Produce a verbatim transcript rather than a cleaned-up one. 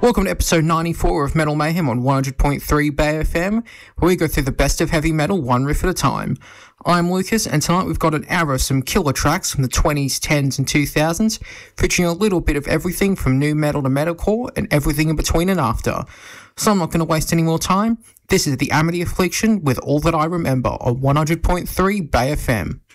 Welcome to episode ninety-four of Metal Mayhem on one hundred point three Bay F M, where we go through the best of heavy metal one riff at a time. I'm Lucas, and tonight we've got an hour of some killer tracks from the twenties, tens and two thousands, featuring a little bit of everything from new metal to metalcore and everything in between and after. So I'm not going to waste any more time. This is the Amity Affliction with All That I Remember on one hundred point three Bay F M.